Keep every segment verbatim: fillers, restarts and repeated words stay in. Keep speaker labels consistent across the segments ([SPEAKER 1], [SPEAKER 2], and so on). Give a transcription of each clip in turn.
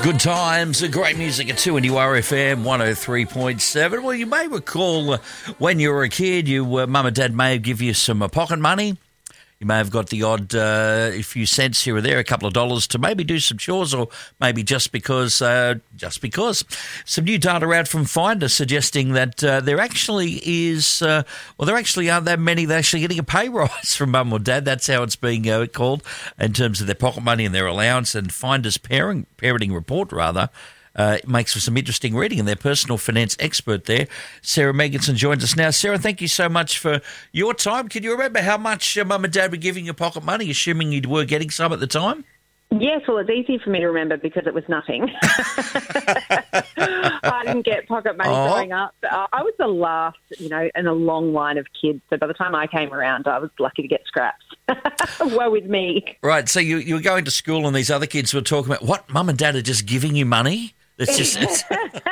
[SPEAKER 1] Good times, great music at two and U R F M one oh three point seven. Well, you may recall uh, when you were a kid, you uh, mum and dad may give you some uh, pocket money. You may have got the odd uh, a few cents here or there, a couple of dollars to maybe do some chores, or maybe just because, uh, just because. Some new data out from Finder suggesting that uh, there actually is, uh, well, there actually aren't that many that are actually getting a pay rise from mum or dad. That's how it's being uh, called in terms of their pocket money and their allowance. And Finder's parent, parenting report, rather, Uh, it makes for some interesting reading, and their personal finance expert there, Sarah Megginson, joins us now. Sarah, thank you so much for your time. Can you remember how much uh, mum and dad were giving you pocket money, assuming you were getting some at the time?
[SPEAKER 2] Yes, well, it's easy for me to remember because it was nothing. I didn't get pocket money
[SPEAKER 1] Oh.
[SPEAKER 2] growing up. Uh, I was the last, you know, in a long line of kids. So by the time I came around, I was lucky to get scraps. Woe with me.
[SPEAKER 1] Right, so you, you were going to school and these other kids were talking about, what, mum and dad are just giving you money? It's just it's...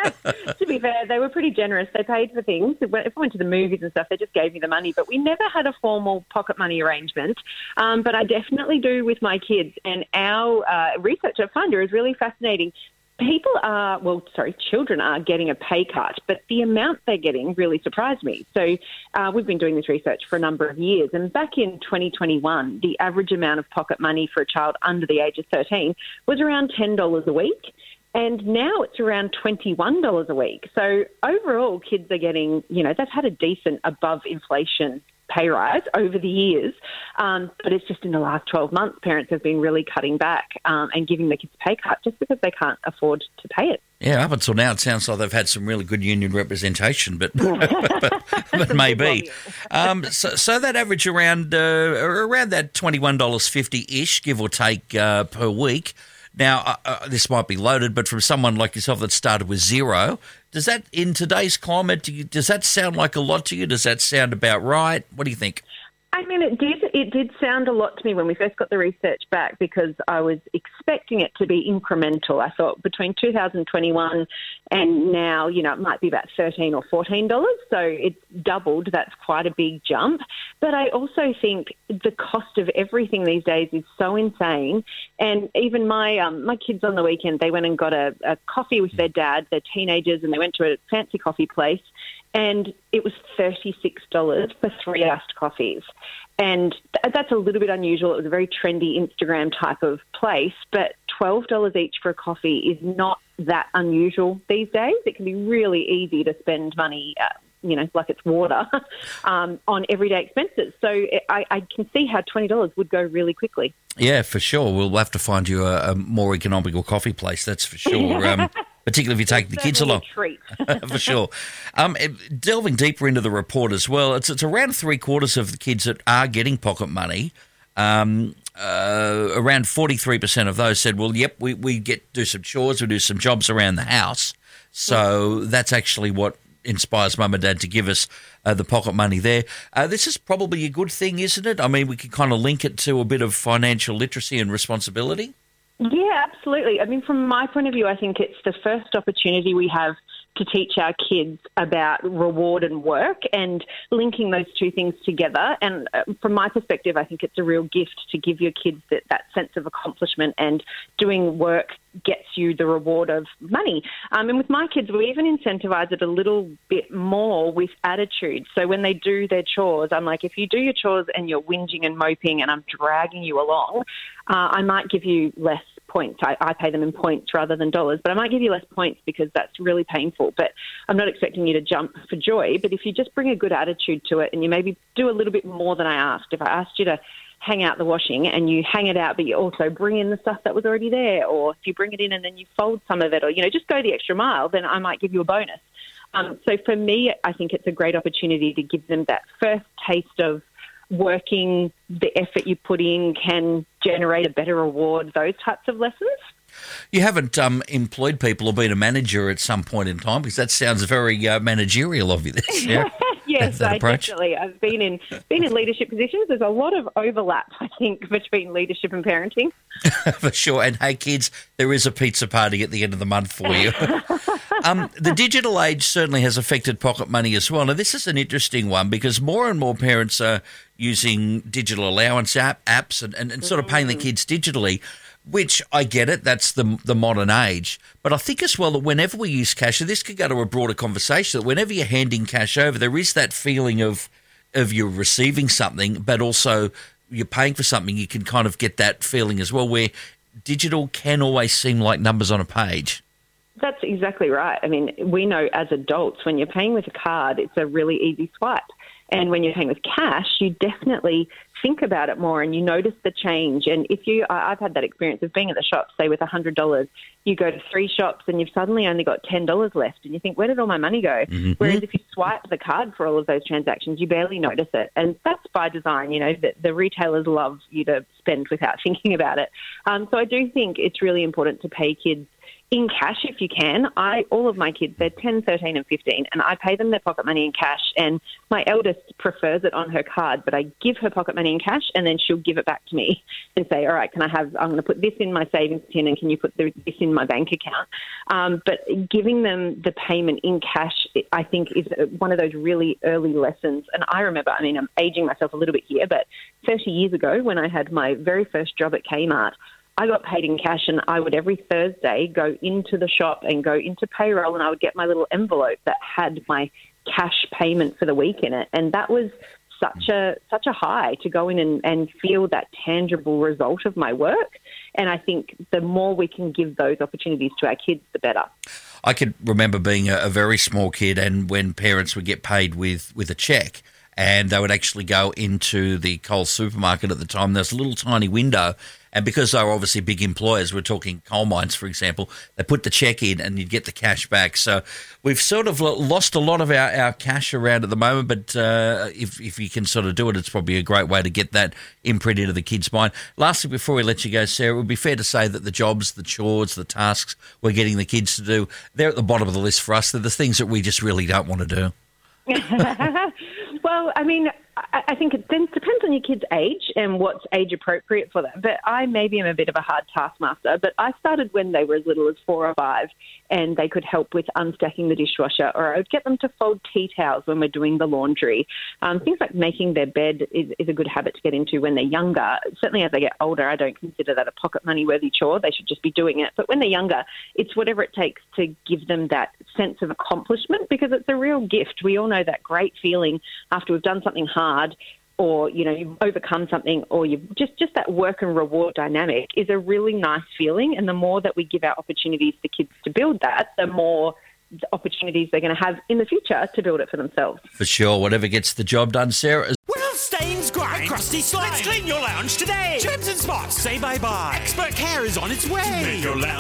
[SPEAKER 2] To be fair, they were pretty generous. They paid for things. If I went to the movies and stuff, they just gave me the money. But we never had a formal pocket money arrangement. Um, but I definitely do with my kids. And our uh, research at Finder is really fascinating. People are, well, sorry, children are getting a pay cut, but the amount they're getting really surprised me. So uh, we've been doing this research for a number of years, and back in twenty twenty-one, the average amount of pocket money for a child under the age of thirteen was around ten dollars a week, and now it's around twenty-one dollars a week. So overall, kids are getting, you know, they've had a decent above inflation pay rise over the years, um, but it's just in the last twelve months, parents have been really cutting back um, and giving the kids a pay cut just because they can't afford to pay it.
[SPEAKER 1] Yeah, up until now, it sounds like they've had some really good union representation, but but, but maybe. Um, so, so that average around uh, around that twenty-one dollars fifty-ish, give or take, uh, per week. Now, uh, uh, this might be loaded, but from someone like yourself that started with zero, does that, in today's climate, do you, does that sound like a lot to you? Does that sound about right? What do you think?
[SPEAKER 2] I mean, it did it did sound a lot to me when we first got the research back because I was expecting it to be incremental. I thought between two thousand twenty-one and now, you know, it might be about thirteen dollars or fourteen dollars. So it's doubled. That's quite a big jump. But I also think the cost of everything these days is so insane. And even my um, my kids on the weekend, they went and got a, a coffee with their dad. They're teenagers and they went to a fancy coffee place. And it was thirty-six dollars for three iced coffees. And th- that's a little bit unusual. It was a very trendy Instagram type of place, but twelve dollars each for a coffee is not that unusual these days. It can be really easy to spend money, uh, you know, like it's water, um, on everyday expenses. So it, I, I can see how twenty dollars would go really quickly.
[SPEAKER 1] Yeah, for sure. We'll have to find you a, a more economical coffee place, that's for sure. Um, particularly if you take the kids along.
[SPEAKER 2] A treat.
[SPEAKER 1] For sure. Um, delving deeper into the report as well, it's it's around three quarters of the kids that are getting pocket money. Um, uh, around forty-three percent of those said, well, yep, we, we get do some chores, we do some jobs around the house. So that's actually what inspires mum and dad to give us uh, the pocket money there. Uh, this is probably a good thing, isn't it? I mean, we can kind of link it to a bit of financial literacy and responsibility.
[SPEAKER 2] Yeah, absolutely. I mean, from my point of view, I think it's the first opportunity we have to teach our kids about reward and work and linking those two things together. And uh, from my perspective, I think it's a real gift to give your kids that, that sense of accomplishment, and doing work gets you the reward of money. Um, and with my kids, we even incentivize it a little bit more with attitude. So when they do their chores, I'm like, if you do your chores and you're whinging and moping and I'm dragging you along, uh, I might give you less points. I, I pay them in points rather than dollars, but I might give you less points because that's really painful. But I'm not expecting you to jump for joy. But if you just bring a good attitude to it and you maybe do a little bit more than I asked, if I asked you to hang out the washing and you hang it out, but you also bring in the stuff that was already there, or if you bring it in and then you fold some of it, or, you know, just go the extra mile, then I might give you a bonus. Um, so for me, I think it's a great opportunity to give them that first taste of working, the effort you put in can generate a better reward, those types of lessons.
[SPEAKER 1] You haven't um, employed people or been a manager at some point in time, because that sounds very uh, managerial of you. This, yeah?
[SPEAKER 2] Yes,
[SPEAKER 1] that
[SPEAKER 2] I
[SPEAKER 1] approach.
[SPEAKER 2] definitely. I've been in been in leadership positions. There's a lot of overlap, I think, between leadership and parenting.
[SPEAKER 1] For sure. And hey, kids, there is a pizza party at the end of the month for you. um, the digital age certainly has affected pocket money as well. Now, this is an interesting one because more and more parents are using digital allowance app apps and, and, and sort of paying the kids digitally. which I get it, that's the the modern age. But I think as well that whenever we use cash, and this could go to a broader conversation, that whenever you're handing cash over, there is that feeling of of you're receiving something, but also you're paying for something. You can kind of get that feeling as well, where digital can always seem like numbers on a page.
[SPEAKER 2] That's exactly right. I mean, we know as adults, when you're paying with a card, it's a really easy swipe. And when you're paying with cash, you definitely think about it more and you notice the change. And if you, I've had that experience of being at the shop, say with one hundred dollars, you go to three shops and you've suddenly only got ten dollars left and you think, where did all my money go? Mm-hmm. Whereas if you swipe the card for all of those transactions, you barely notice it. And that's by design. You know, the, the retailers love you to spend without thinking about it. Um, so I do think it's really important to pay kids in cash if you can. I all of my kids, they're ten, thirteen and fifteen, and I pay them their pocket money in cash. And my eldest prefers it on her card, but I give her pocket money in cash and then she'll give it back to me and say, all right, can I have, I'm going to put this in my savings tin and can you put the, this in my bank account? Um, but giving them the payment in cash, I think, is one of those really early lessons. And I remember, I mean, I'm aging myself a little bit here, but thirty years ago when I had my very first job at Kmart, I got paid in cash and I would every Thursday go into the shop and go into payroll and I would get my little envelope that had my cash payment for the week in it. And that was such a such a high to go in and, and feel that tangible result of my work. And I think the more we can give those opportunities to our kids, the better.
[SPEAKER 1] I could remember being a, a very small kid and when parents would get paid with, with a cheque, and they would actually go into the Coles supermarket at the time. There's a little tiny window, and because they were obviously big employers, we're talking coal mines, for example, they put the cheque in and you'd get the cash back. So we've sort of lost a lot of our, our cash around at the moment, but uh, if, if you can sort of do it, it's probably a great way to get that imprint into the kids' mind. Lastly, before we let you go, Sarah, it would be fair to say that the jobs, the chores, the tasks we're getting the kids to do, they're at the bottom of the list for us. They're the things that we just really don't want to do.
[SPEAKER 2] Well, I mean, I, I think it then depends on your kid's age and what's age appropriate for them. But I maybe am a bit of a hard taskmaster, but I started when they were as little as four or five and they could help with unstacking the dishwasher, or I would get them to fold tea towels when we're doing the laundry. Um, things like making their bed is, is a good habit to get into when they're younger. Certainly as they get older, I don't consider that a pocket money worthy chore. They should just be doing it. But when they're younger, it's whatever it takes to give them that sense of accomplishment, because it's a real gift. We all know that great feeling after we've done something hard, or, you know, you've overcome something, or you've just, just that work and reward dynamic is a really nice feeling. And the more that we give our opportunities for kids to build that, the more opportunities they're going to have in the future to build it for themselves.
[SPEAKER 1] For sure. Whatever gets the job done, Sarah.
[SPEAKER 3] Well, stains, grime, crusty slime. Let's clean your lounge today. Germs and spots, say bye-bye. Expert care is on its way. Make your lounge